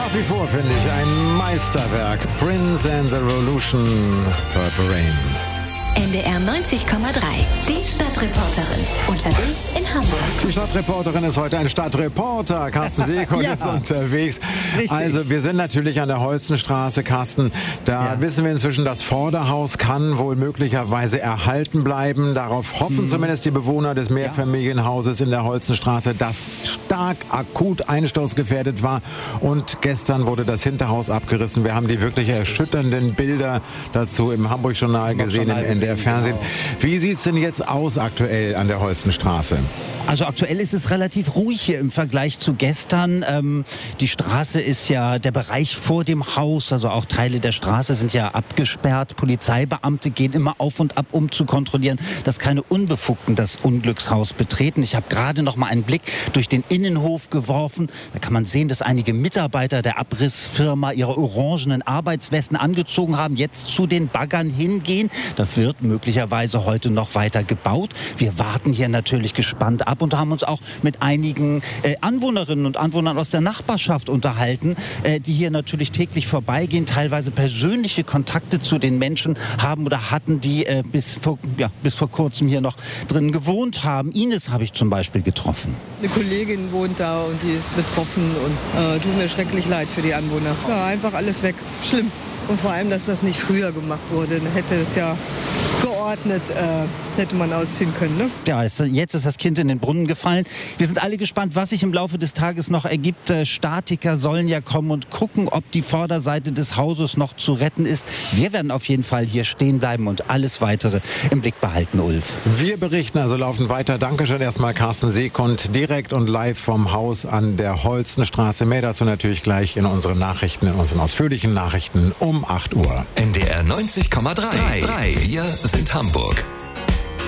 Nach wie vor finde ich ein Meisterwerk. Prince and the Revolution, Purple Rain. NDR 90,3, die Stadtreporterin. Unterwegs in Hamburg. Die Stadtreporterin ist heute ein Stadtreporter. Carsten Seekon ist unterwegs. Richtig. Also wir sind natürlich an der Holstenstraße, Carsten. Da wissen wir inzwischen, das Vorderhaus kann wohl möglicherweise erhalten bleiben. Darauf hoffen zumindest die Bewohner des Mehrfamilienhauses in der Holstenstraße, das stark akut einsturzgefährdet war. Und gestern wurde das Hinterhaus abgerissen. Wir haben die wirklich erschütternden Bilder dazu im Hamburg-Journal gesehen, im NDR-Fernsehen. Wie sieht es denn jetzt aus aktuell an der Holstenstraße? Also aktuell ist es relativ ruhig hier im Vergleich zu gestern. Die Straße ist ja der Bereich vor dem Haus, also auch Teile der Straße sind ja abgesperrt. Polizeibeamte gehen immer auf und ab, um zu kontrollieren, dass keine Unbefugten das Unglückshaus betreten. Ich habe gerade noch mal einen Blick durch den Innenhof geworfen. Da kann man sehen, dass einige Mitarbeiter der Abrissfirma ihre orangenen Arbeitswesten angezogen haben, jetzt zu den Baggern hingehen. Da wird möglicherweise heute noch weiter gebaut. Wir warten hier natürlich gespannt ab und haben uns auch mit einigen Anwohnerinnen und Anwohnern aus der Nachbarschaft unterhalten, die hier natürlich täglich vorbeigehen, teilweise persönliche Kontakte zu den Menschen haben oder hatten, die bis vor kurzem hier noch drin gewohnt haben. Ines habe ich zum Beispiel getroffen. Eine Kollegin wohnt da und die ist betroffen und tut mir schrecklich leid für die Anwohner. Ja, einfach alles weg. Schlimm. Und vor allem, dass das nicht früher gemacht wurde. Dann hätte es ja geordnet, hätte man ausziehen können. Ne? Ja, jetzt ist das Kind in den Brunnen gefallen. Wir sind alle gespannt, was sich im Laufe des Tages noch ergibt. Statiker sollen ja kommen und gucken, ob die Vorderseite des Hauses noch zu retten ist. Wir werden auf jeden Fall hier stehen bleiben und alles Weitere im Blick behalten, Ulf. Wir berichten also laufend weiter. Dankeschön erstmal Carsten Seekund, direkt und live vom Haus an der Holstenstraße. Mehr dazu natürlich gleich in unseren Nachrichten, in unseren ausführlichen Nachrichten um 8 Uhr. NDR 90,3. Wir sind Hamburg.